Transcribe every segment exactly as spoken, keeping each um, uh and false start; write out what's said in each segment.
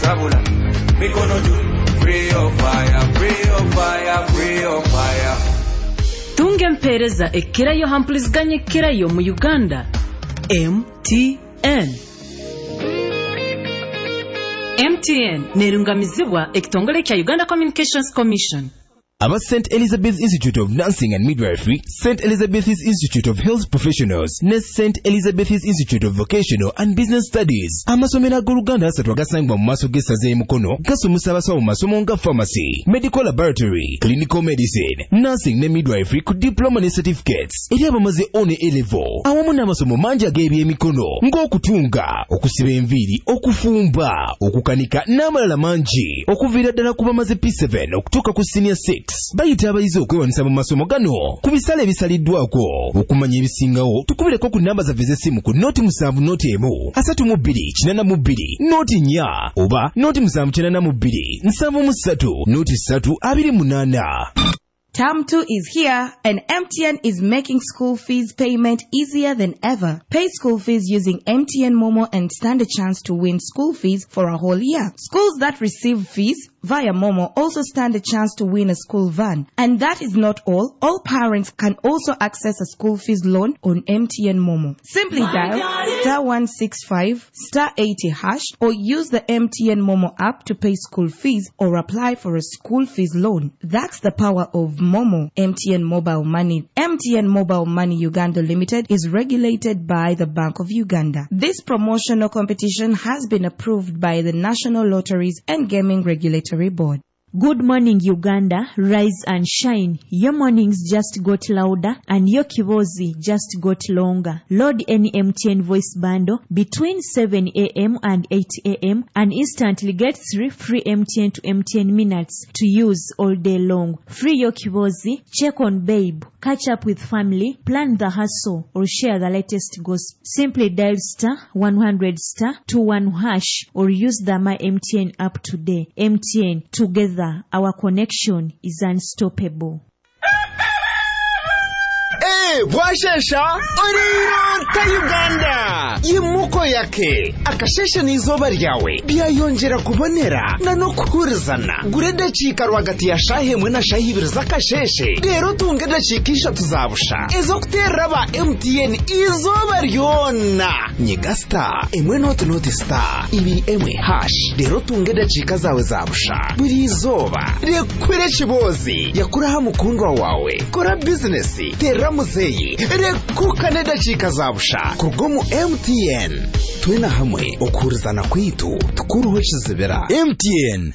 sabula. Mikono juu, free your fire, free your fire, free your fire. Tunge mpereza ekirayo hampuliziganye ekirayo mu Uganda. M T N. M T N nerungamizibwa ekitongole kya Uganda Communications Commission. Aba Saint Elizabeth Institute of Nursing and Midwifery, Saint Elizabeth's Institute of Health Professionals, ne Saint Elizabeth's Institute of Vocational and Business Studies. Amasomero ag'Oluganda asatu agasangibwa mu maaso g'essaza y'Emukono gasomesa abasawo mu masomo nga pharmacy, medical laboratory, clinical medicine, nursing ne midwifery ku diploma ne certificates. Eri abamaze O ne A-level awamu n'amasomo mangi ag'ebyemikono ng'okutunga, okusiba enviiri, okufumba, okukanika n'amalala mangi okuviira ddala ku bamaze P seven okutuuka ku senior six. Bayita abayizi okwewanisa mu masomo gano ku bisale ebisaliddwako. Okumanya ebisingawo tukubireko ku namba zaffe z'essimu ku noti musanvu noti emu asatu mu bbiri kinana mu bbiri noti nnya oba noti musanvu kinana mu bbiri nsanvu mu ssatu noti ssatu abiri munaana. Term two is here, and M T N is making school fees payment easier than ever. Pay school fees using M T N Momo and stand a chance to win school fees for a whole year. Schools that receive fees via Momo also stand a chance to win a school van. And that is not all. All parents can also access a school fees loan on M T N Momo. Simply dial star one six five star eighty hash or use the M T N Momo app to pay school fees or apply for a school fees loan. That's the power of Momo. M T N Mobile Money. M T N Mobile Money Uganda Limited is regulated by the Bank of Uganda. This promotional competition has been approved by the National Lotteries and Gaming Regulatory Board. Good morning, Uganda. Rise and shine. Your mornings just got louder and your kibozi just got longer. Load any M T N voice bundle between seven a.m. and eight a.m. and instantly get three free M T N to M T N minutes to use all day long. Free your kibozi, check on babe, catch up with family, plan the hustle, or share the latest gossip. Simply dial star one hundred star two one hash or use the My M T N app today. M T N, together our connection is unstoppable. Hey, bwashesha oriro ta Uganda yimuko yake akashesha n'izoba ryawe byayongera kubonera na no kurizana gureda chika rwagati ya shahe mwe na shahi ibiri zakasheshe rero tunge dacikisha tuzabusha ezo kuteraba M T N izoba ryona nyigasta emwe not not star ibi emwe hash rero tunge dacika zawe zabusha buri izoba rekwere chibozi yakuraha mukundwa wawe kora business tera muzeyi rekukane dacika zabusha kurgomu M T N twena hamwe okurizana kwitu tukuruho kizibera. M T N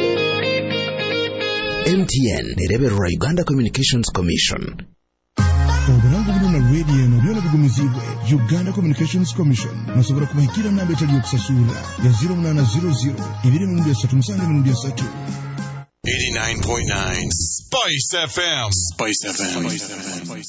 M T N nereberera Uganda Communications Commission. Oburango buno na radio no byona bigumizibwe Uganda Communications Commission nasobora kubahikira namba etali okusasula ya zero nine zero zero ibiri mu ndesatu musange mu ndesatu eighty-nine point nine Spice F M. Spice F M.